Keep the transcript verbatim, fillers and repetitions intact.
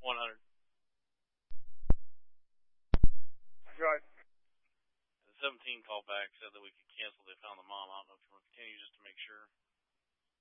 one hundred. Right. The seventeen called back, said that we could cancel. They found the mom. I don't know if you want to continue just to make sure.